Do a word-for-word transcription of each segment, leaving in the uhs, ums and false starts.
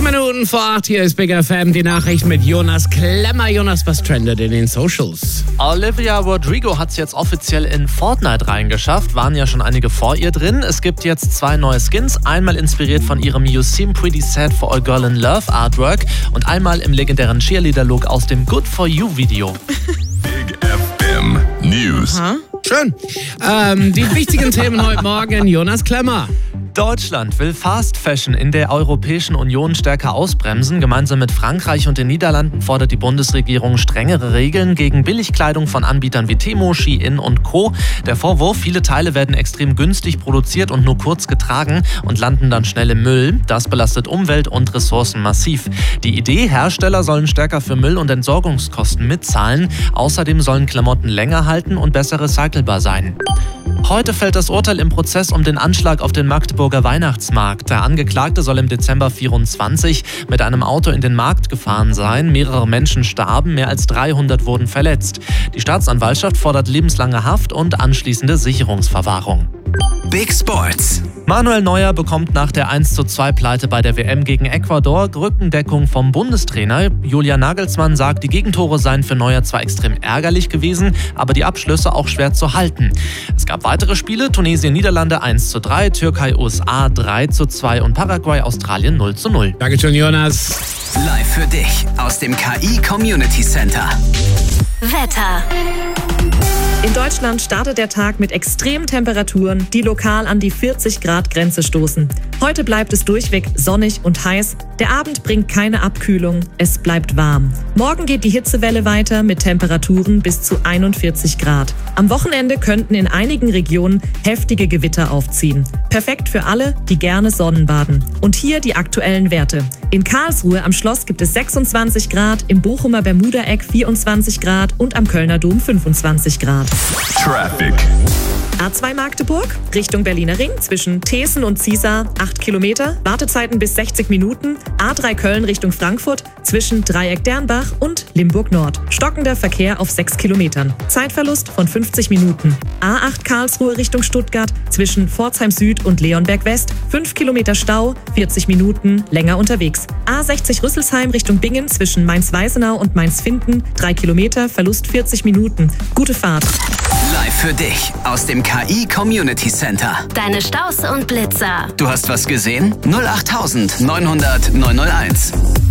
Minuten vor acht, hier ist Big F M, die Nachricht mit Jonas Klemmer. Jonas, was trendet in den Socials? Olivia Rodrigo hat es jetzt offiziell in Fortnite reingeschafft, waren ja schon einige vor ihr drin. Es gibt jetzt zwei neue Skins, einmal inspiriert von ihrem You Seem Pretty Sad for a Girl in Love Artwork und einmal im legendären Cheerleader-Look aus dem Good For You Video. Big F M News. Aha. Schön. Ähm, die wichtigen Themen heute Morgen, Jonas Klemmer. Deutschland will Fast Fashion in der Europäischen Union stärker ausbremsen. Gemeinsam mit Frankreich und den Niederlanden fordert die Bundesregierung strengere Regeln gegen Billigkleidung von Anbietern wie Temu, Shein und Co. Der Vorwurf, viele Teile werden extrem günstig produziert und nur kurz getragen und landen dann schnell im Müll. Das belastet Umwelt und Ressourcen massiv. Die Idee, Hersteller sollen stärker für Müll- und Entsorgungskosten mitzahlen. Außerdem sollen Klamotten länger halten und besser recycelbar sein. Heute fällt das Urteil im Prozess um den Anschlag auf den Magdeburger Weihnachtsmarkt. Der Angeklagte soll im Dezember vierundzwanzig mit einem Auto in den Markt gefahren sein. Mehrere Menschen starben, mehr als dreihundert wurden verletzt. Die Staatsanwaltschaft fordert lebenslange Haft und anschließende Sicherungsverwahrung. Big Sports. Manuel Neuer bekommt nach der eins zu zwei Pleite bei der W M gegen Ecuador Rückendeckung vom Bundestrainer. Julian Nagelsmann sagt, die Gegentore seien für Neuer zwar extrem ärgerlich gewesen, aber die Abschlüsse auch schwer zu halten. Es gab weitere Spiele, Tunesien, Niederlande eins zu drei, Türkei, U S A drei zu zwei und Paraguay, Australien null zu null. Dankeschön, Jonas. Live für dich aus dem K I Community Center. Wetter. In Deutschland startet der Tag mit extremen Temperaturen, die lokal an die vierzig Grad Grenze stoßen. Heute bleibt es durchweg sonnig und heiß. Der Abend bringt keine Abkühlung, es bleibt warm. Morgen geht die Hitzewelle weiter mit Temperaturen bis zu einundvierzig Grad. Am Wochenende könnten in einigen Regionen heftige Gewitter aufziehen. Perfekt für alle, die gerne Sonnenbaden. Und hier die aktuellen Werte. In Karlsruhe am Schloss gibt es sechsundzwanzig Grad, im Bochumer Bermuda-Eck vierundzwanzig Grad und am Kölner Dom fünfundzwanzig Grad. Traffic. A zwei Magdeburg, Richtung Berliner Ring, zwischen Thesen und Ziesar, acht Kilometer, Wartezeiten bis sechzig Minuten. A drei Köln Richtung Frankfurt, zwischen Dreieck Dernbach und Limburg Nord. Stockender Verkehr auf sechs Kilometern. Zeitverlust von fünfzig Minuten. A acht Karlsruhe Richtung Stuttgart, zwischen Pforzheim Süd und Leonberg West, fünf Kilometer Stau, vierzig Minuten, länger unterwegs. A sechzig Rüsselsheim Richtung Bingen, zwischen Mainz-Weißenau und Mainz-Finden, drei Kilometer, Verlust vierzig Minuten. Gute Fahrt. Live für dich aus dem K I Community Center. Deine Staus und Blitzer. Du hast was gesehen? null acht neunhundert neunhunderteins.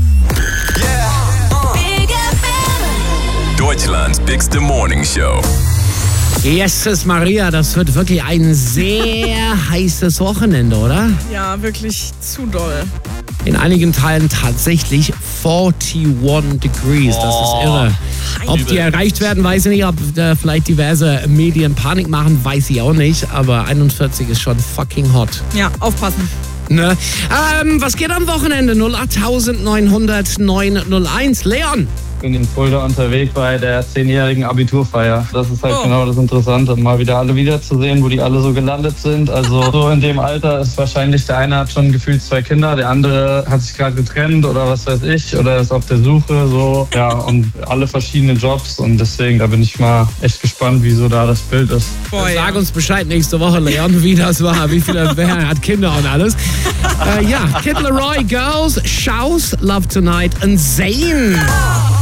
Big F M. Deutschlands bigste Morning Show. Jesus Maria, das wird wirklich ein sehr heißes Wochenende, oder? Ja, wirklich zu doll. In einigen Teilen tatsächlich einundvierzig Degrees. Das ist irre. Ob die erreicht werden, weiß ich nicht. Ob äh, vielleicht diverse Medien Panik machen, weiß ich auch nicht. Aber einundvierzig ist schon fucking hot. Ja, aufpassen. Ne? Ähm, was geht am Wochenende? null acht neunhundert neunhunderteins. Leon! Ich bin in Fulda unterwegs bei der zehnjährigen Abiturfeier. Das ist halt Oh. genau das Interessante, mal wieder alle wiederzusehen, wo die alle so gelandet sind. Also so in dem Alter ist wahrscheinlich, der eine hat schon gefühlt zwei Kinder, der andere hat sich gerade getrennt oder was weiß ich oder ist auf der Suche. So, ja, und alle verschiedene Jobs und deswegen, da bin ich mal echt gespannt, wie so da das Bild ist. Boah, ja. Sag uns Bescheid nächste Woche, Leon, wie das war, wie viele, wer hat Kinder und alles. äh, ja, Kid Laroi, Girls, Shows, Love Tonight und Zayn.